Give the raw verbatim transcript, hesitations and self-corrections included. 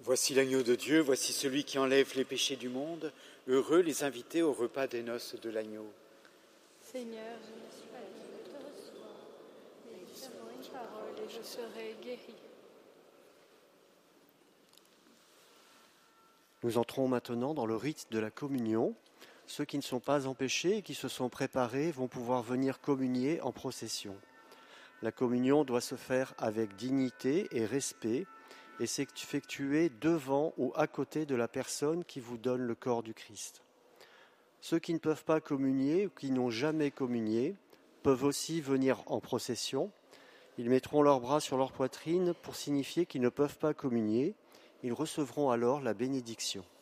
Voici l'agneau de Dieu, voici celui qui enlève les péchés du monde. Heureux les invités au repas des noces de l'agneau. Seigneur, je ne suis pas digne de te recevoir, mais dis seulement une parole et je serai guéri. Nous entrons maintenant dans le rite de la communion. Ceux qui ne sont pas empêchés et qui se sont préparés vont pouvoir venir communier en procession. La communion doit se faire avec dignité et respect et s'effectuer devant ou à côté de la personne qui vous donne le corps du Christ. Ceux qui ne peuvent pas communier ou qui n'ont jamais communié peuvent aussi venir en procession. Ils mettront leurs bras sur leur poitrine pour signifier qu'ils ne peuvent pas communier. Ils recevront alors la bénédiction.